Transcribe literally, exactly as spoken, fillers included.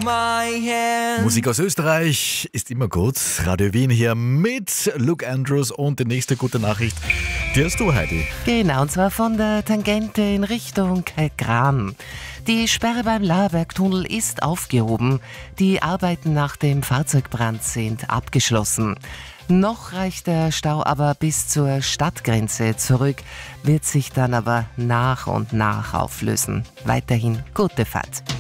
my hand. Musik aus Österreich ist immer gut. Radio Wien hier mit Luke Andrews und die nächste gute Nachricht, die hast du, Heidi. Genau, und zwar von der Tangente in Richtung Kalkram. Die Sperre beim Laerbergtunnel ist aufgehoben. Die Arbeiten nach dem Fahrzeugbrand sind abgeschlossen. Noch reicht der Stau aber bis zur Stadtgrenze zurück, wird sich dann aber nach und nach auflösen. Weiterhin gute Fahrt.